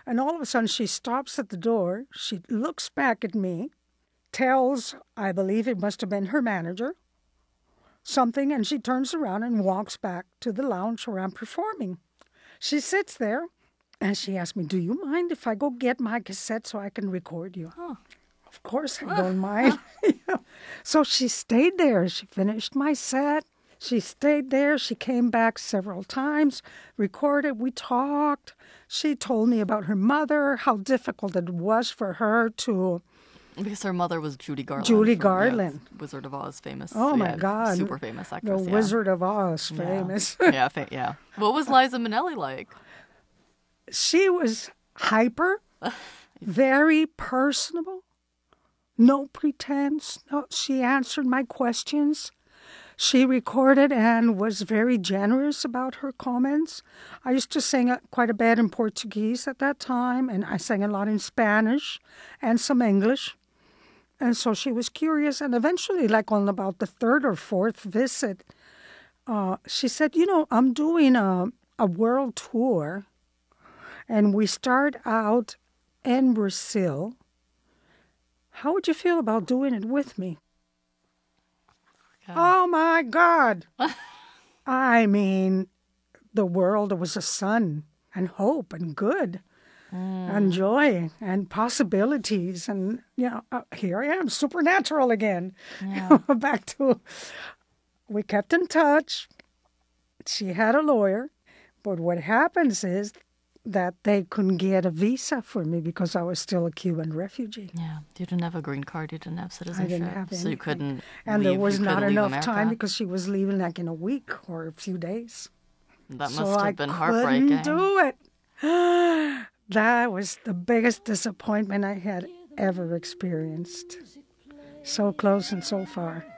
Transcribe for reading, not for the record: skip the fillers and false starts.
And all of a sudden, she stops at the door. She looks back at me, tells, I believe it must have been her manager, something, and she turns around and walks back to the lounge where I'm performing. She sits there, and she asks me, do you mind if I go get my cassette so I can record you? Huh. Of course I don't mind. So she stayed there. She finished my set. She stayed there. She came back several times, recorded. We talked. She told me about her mother, how difficult it was for her to... Because her mother was Judy Garland. Judy Garland. Wizard of Oz famous. Oh, my God. Super famous actress, The Wizard of Oz famous. Yeah. What was Liza Minnelli like? She was hyper, very personable, no pretense. No, she answered my questions. She recorded and was very generous about her comments. I used to sing quite a bit in Portuguese at that time, and I sang a lot in Spanish and some English. And so she was curious, and eventually, like on about the third or fourth visit, she said, I'm doing a world tour, and we start out in Brazil. How would you feel about doing it with me? Oh, my God. I mean, the world was a sun and hope and good and joy and possibilities. And, here I am, supernatural again. Yeah. Back to, we kept in touch. She had a lawyer. But what happens is that they couldn't get a visa for me because I was still a Cuban refugee. Yeah, you didn't have a green card, you didn't have citizenship. I didn't have anything. So you couldn't And leave, there was not enough time America. because she was leaving like in a week or a few days. That So must I have been heartbreaking. couldn't do it. That was the biggest disappointment I had ever experienced. So close and so far.